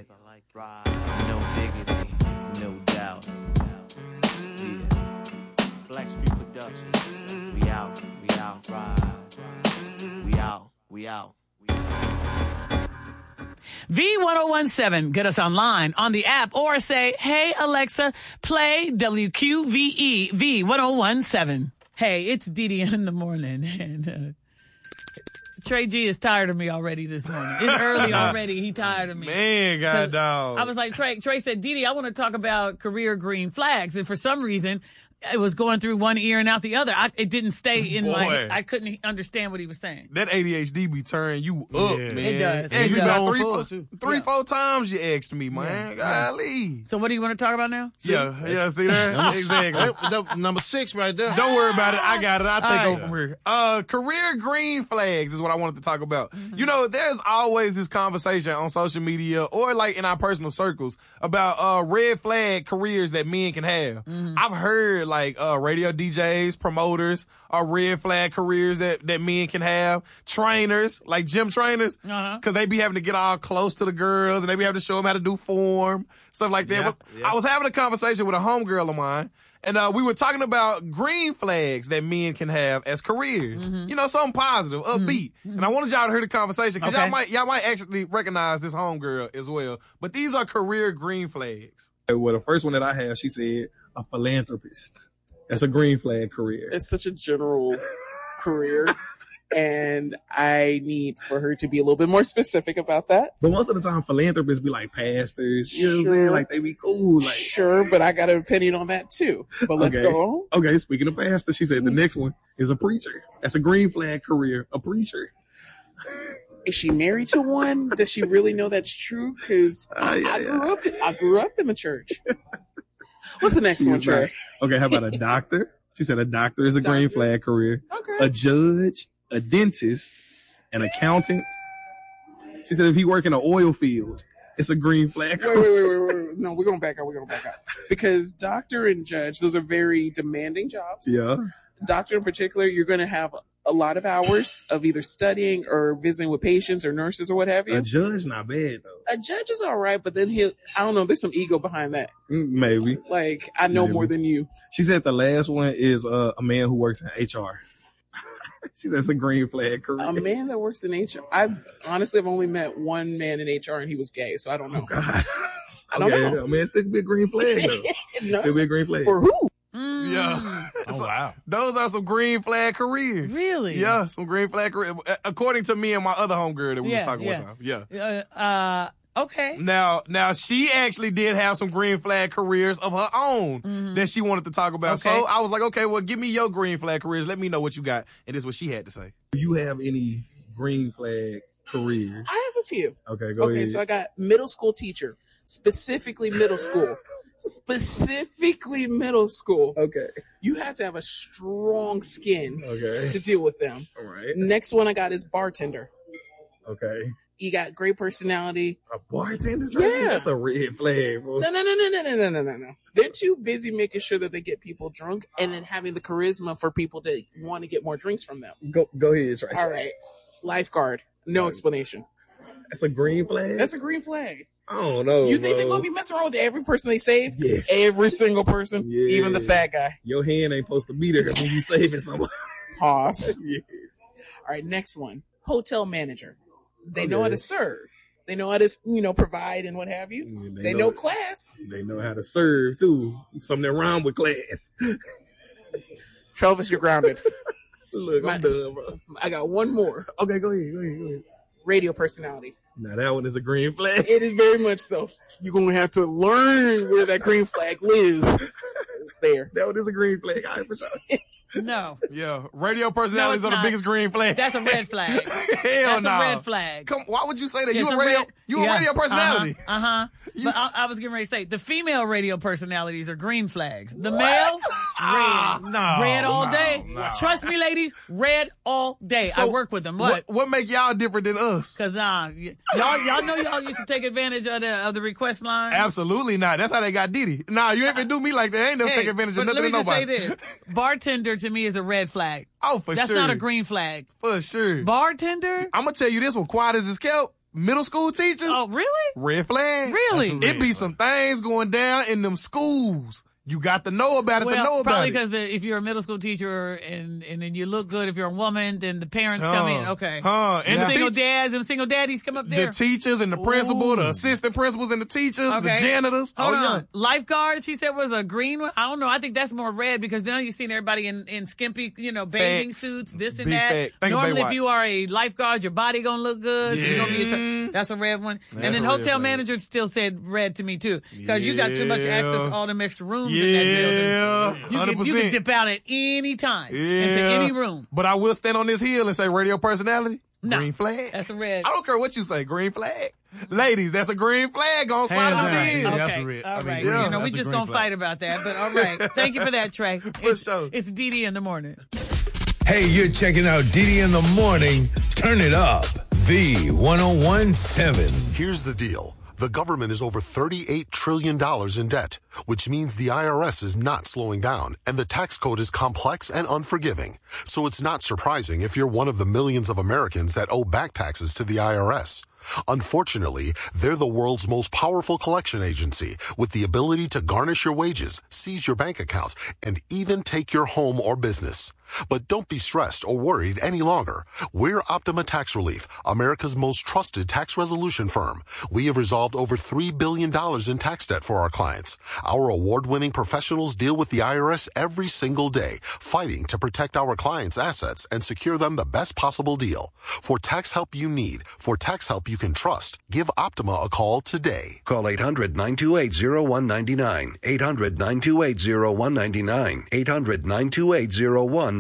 No diggity, no doubt. Yeah. Black Street Productions. We out, we out. V1017. Get us online on the app or say, hey, Alexa, play WQVE V1017. Hey, it's Dee in the morning. And Trey G is tired of me already this morning. It's early already. He tired of me. Man, God dog. I was like, Trey said, Dee, I want to talk about career green flags. And for some reason, it was going through one ear and out the other. It didn't stay in I couldn't understand what he was saying. That ADHD be turning you up, man. It does. And you got three, Yeah. 4 times you asked me, man. Yeah. Golly. So what do you want to talk about now? Yeah, see there? Exactly. Number 6 right there. Don't worry about it. I got it. I'll take All over from here. Career green flags is what I wanted to talk about. Mm-hmm. You know, there's always this conversation on social media or like in our personal circles about red flag careers that men can have. Mm-hmm. I've heard like radio DJs, promoters are red flag careers that men can have. Trainers, like gym trainers, because they be having to get all close to the girls and they be having to show them how to do form, stuff like that. I was having a conversation with a homegirl of mine, and we were talking about green flags that men can have as careers. Mm-hmm. You know, something positive, upbeat. And I wanted y'all to hear the conversation because Okay. y'all might actually recognize this homegirl as well. But these are career green flags. Well, the first one that I have, she said, a philanthropist. That's a green flag career. It's such a general career, and I need for her to be a little bit more specific about that. But most of the time, philanthropists be like pastors. You know what I'm saying? Like, they be cool. Like, Sure, but I got an opinion on that too. But let's Okay. go on. Okay, speaking of pastors, she said the next one is a preacher. That's a green flag career, a preacher. Is she married to one? Does she really know that's true? Because I grew up in the church. What's the next She one, was Trey? like, okay, how about a doctor? She said a doctor is a green flag career. Okay. A judge, a dentist, an accountant. She said if he work in an oil field, it's a green flag career. Wait. No, we're going back out. Because doctor and judge, those are very demanding jobs. Yeah. Doctor in particular, you're going to have a lot of hours of either studying or visiting with patients or nurses or what have you. A judge, not bad though. A judge is all right, but then I don't know, there's some ego behind that. Maybe. Like, I know more than you. She said the last one is a man who works in HR. She said it's a green flag career. A man that works in HR. I honestly have only met one man in HR and he was gay, so I don't know. Oh, God. I don't know. I mean, it's still be a green flag though. No. Still be a green flag. For who? Yeah. Oh, wow. Those are some green flag careers. Really? Yeah, some green flag careers. According to me and my other homegirl that we was talking one time. Yeah. Okay. Now she actually did have some green flag careers of her own that she wanted to talk about. Okay. So I was like, okay, well, give me your green flag careers. Let me know what you got. And this is what she had to say. Do you have any green flag careers? I have a few. Okay, go ahead. Okay, so I got middle school teacher, specifically middle school. Specifically middle school. Okay. You have to have a strong skin Okay. to deal with them. All right. Next one I got is bartender. Okay. You got great personality. A bartender's right? Yeah. That's a red flag, bro. No. They're too busy making sure that they get people drunk and then having the charisma for people to want to get more drinks from them. Go ahead, Tracy. All right. Lifeguard. No explanation. That's a green flag? That's a green flag. I don't know. You think bro. they're going to be messing around with every person they save? Yes. Every single person? Yeah. Even the fat guy? Your hand ain't supposed to be there when you saving somebody. Pause. Yes. All right, next one. Hotel manager. They know how to serve. They know how to, provide and what have you. Yeah, they know class. They know how to serve, too. Something wrong with class. Travis, you're grounded. Look, I'm done, bro. I got one more. Okay, go ahead. Radio personality. Now, that one is a green flag. It is very much so. You're going to have to learn where that green flag lives. It's there. That one is a green flag. All right, for sure. No. Yeah. Radio personalities No, are the it's biggest green flag. That's a red flag. Hell That's no. a red flag. Come, why would you say that? It's You a radio personality. Uh-huh. But I was getting ready to say, the female radio personalities are green flags. The males, red. Red all day. no. Trust me, ladies, red all day. So I work with them. What make y'all different than us? Because y'all know y'all used to take advantage of the request line. Absolutely not. That's how they got Diddy. Nah, you ain't been do me like that. I ain't never take advantage of but nothing let of me nobody. just say this. Bartender to me is a red flag. Oh, for That's sure. not a green flag. For sure. Bartender? I'm gonna tell you this one. Quiet as it's kept. middle school teachers. Oh, really? Red flag. Really? It be some things going down in them schools. You got to know about it to know about probably it. because if you're a middle school teacher and then you look good, if you're a woman, then the parents come in. Okay. And the single dads and single daddies come up there. The teachers and the principal, the assistant principals and the teachers, the janitors. Hold on. Lifeguard, she said, was a green one. I don't know. I think that's more red because now you've seen everybody in skimpy, bathing suits, this and that. Normally, if you are a lifeguard, your body gonna look good. So you're gonna be that's a red one. And then hotel managers still said red to me too because you got too much access to all them extra rooms. In that building. You can dip out at any time into any room. But I will stand on this hill and say radio personality, green flag. That's a red. I don't care what you say, green flag. Ladies, that's a green flag on slide on the Okay. That's Okay. a red. All right. We just gonna fight about that. But all right. Thank you for that, Trey. It's Didi in the morning. Hey, you're checking out Didi in the morning. Turn it up. V1017. Here's the deal. The government is over $38 trillion in debt, which means the IRS is not slowing down, and the tax code is complex and unforgiving. So it's not surprising if you're one of the millions of Americans that owe back taxes to the IRS. Unfortunately, they're the world's most powerful collection agency with the ability to garnish your wages, seize your bank accounts, and even take your home or business. But don't be stressed or worried any longer. We're Optima Tax Relief, America's most trusted tax resolution firm. We have resolved over $3 billion in tax debt for our clients. Our award-winning professionals deal with the IRS every single day, fighting to protect our clients' assets and secure them the best possible deal. For tax help you need, for tax help you can trust, give Optima a call today. Call 800-928-0199. 800-928-0199. 800-928-0199.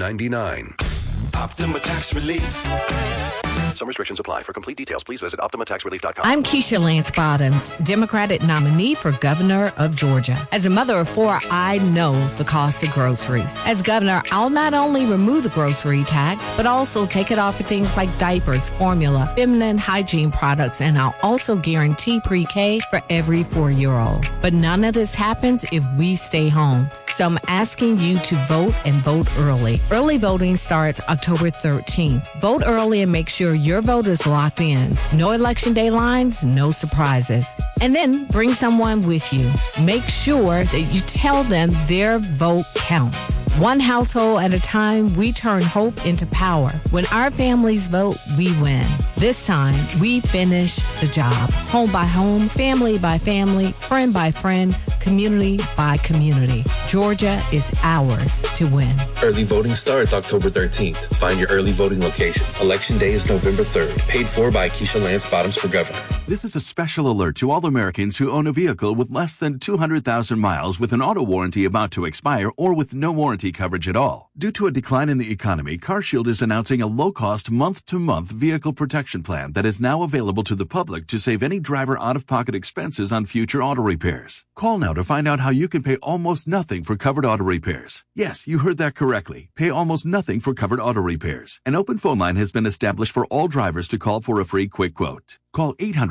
Optima Tax Relief. Some restrictions apply. For complete details, please visit OptimaTaxRelief.com. I'm Keisha Lance Bottoms, Democratic nominee for governor of Georgia. As a mother of 4, I know the cost of groceries. As governor, I'll not only remove the grocery tax, but also take it off for things like diapers, formula, feminine hygiene products, and I'll also guarantee pre-K for every 4-year-old. But none of this happens if we stay home. So I'm asking you to vote and vote early. Early voting starts October 13th. Vote early and make sure your vote is locked in. No election day lines, no surprises. And then bring someone with you. Make sure that you tell them their vote counts. One household at a time, we turn hope into power. When our families vote, we win. This time, we finish the job. Home by home, family by family, friend by friend, community by community. Georgia is ours to win. Early voting starts October 13th. Find your early voting location. Election day is November 3rd. Paid for by Keisha Lance Bottoms for governor. This is a special alert to all Americans who own a vehicle with less than 200,000 miles with an auto warranty about to expire or with no warranty coverage at all. Due to a decline in the economy, CarShield is announcing a low-cost month-to-month vehicle protection plan that is now available to the public to save any driver out-of-pocket expenses on future auto repairs. Call now to find out how you can pay almost nothing for covered auto repairs. Yes, you heard that correctly. Pay almost nothing for covered auto repairs. An open phone line has been established for all drivers to call for a free quick quote. Call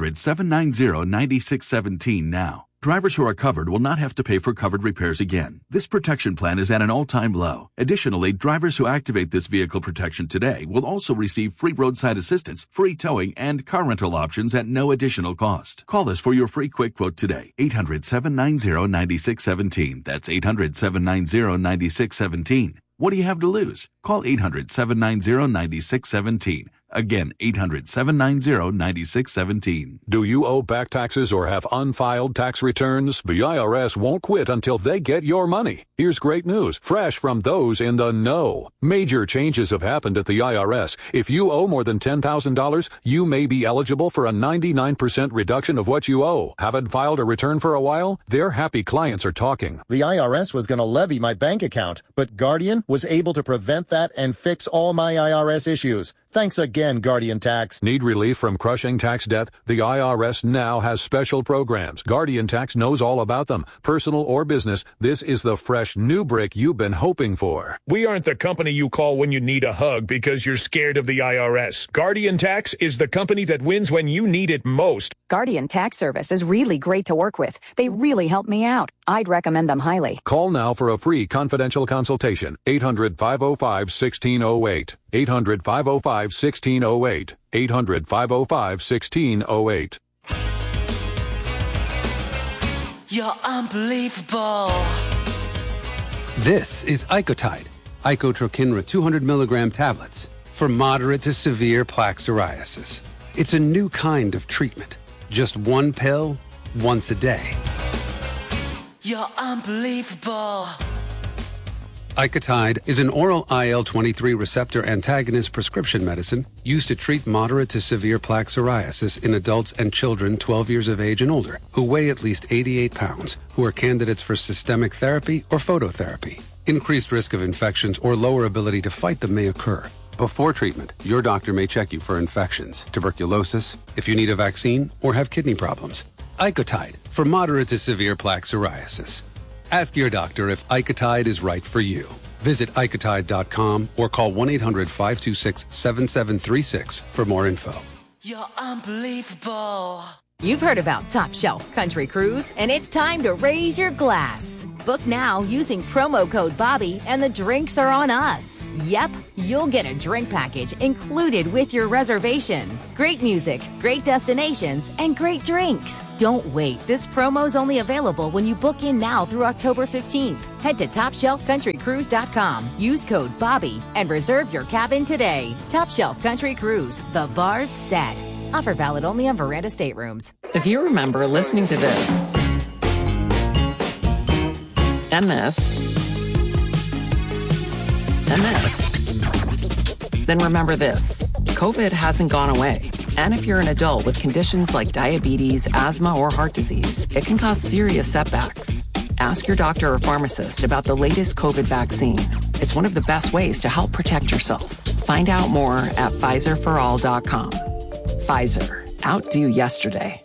800-790-9617 now. Drivers who are covered will not have to pay for covered repairs again. This protection plan is at an all-time low. Additionally, drivers who activate this vehicle protection today will also receive free roadside assistance, free towing, and car rental options at no additional cost. Call us for your free quick quote today. 800-790-9617. That's 800-790-9617. What do you have to lose? Call 800-790-9617. Again, 800-790-9617. Do you owe back taxes or have unfiled tax returns? The IRS won't quit until they get your money. Here's great news, fresh from those in the know. Major changes have happened at the IRS. If you owe more than $10,000, you may be eligible for a 99% reduction of what you owe. Haven't filed a return for a while? Their happy clients are talking. The IRS was going to levy my bank account, but Guardian was able to prevent that and fix all my IRS issues. Thanks again, Guardian Tax. Need relief from crushing tax debt? The IRS now has special programs. Guardian Tax knows all about them. Personal or business, this is the fresh new brick you've been hoping for. We aren't the company you call when you need a hug because you're scared of the IRS. Guardian Tax is the company that wins when you need it most. Guardian Tax Service is really great to work with. They really help me out. I'd recommend them highly. Call now for a free confidential consultation. 800-505-1608. 800-505-1608. 800-505-1608. You're unbelievable. This is Icotide, Icotrokinra 200 milligram tablets for moderate to severe plaque psoriasis. It's a new kind of treatment. Just one pill, once a day. You're unbelievable. Icotide is an oral IL-23 receptor antagonist prescription medicine used to treat moderate to severe plaque psoriasis in adults and children 12 years of age and older who weigh at least 88 pounds, who are candidates for systemic therapy or phototherapy. Increased risk of infections or lower ability to fight them may occur. Before treatment, your doctor may check you for infections, tuberculosis, if you need a vaccine, or have kidney problems. Icotide for moderate to severe plaque psoriasis. Ask your doctor if Icotide is right for you. Visit Icotide.com or call 1-800-526-7736 for more info. You're unbelievable. You've heard about Top Shelf Country Cruise, and it's time to raise your glass. Book now using promo code Bobby, and the drinks are on us. Yep, you'll get a drink package included with your reservation. Great music, great destinations, and great drinks. Don't wait. This promo's only available when you book in now through October 15th. Head to TopShelfCountryCruise.com. Use code Bobby and reserve your cabin today. Top Shelf Country Cruise. The bar's set. Offer valid only on Veranda staterooms. If you remember listening to this and this and this, then remember this. COVID hasn't gone away. And if you're an adult with conditions like diabetes, asthma, or heart disease, it can cause serious setbacks. Ask your doctor or pharmacist about the latest COVID vaccine. It's one of the best ways to help protect yourself. Find out more at PfizerForAll.com. Pfizer. Outdo yesterday.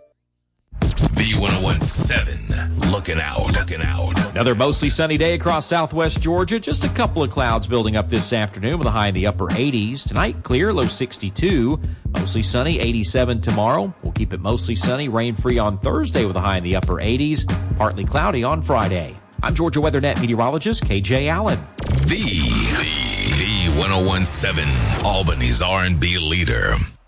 B1017. Looking out. Another mostly sunny day across southwest Georgia. Just a couple of clouds building up this afternoon with a high in the upper 80s. Tonight, clear, low 62. Mostly sunny, 87 tomorrow. We'll keep it mostly sunny, rain-free on Thursday with a high in the upper 80s. Partly cloudy on Friday. I'm Georgia WeatherNet meteorologist KJ Allen. The 1017, Albany's R&B leader.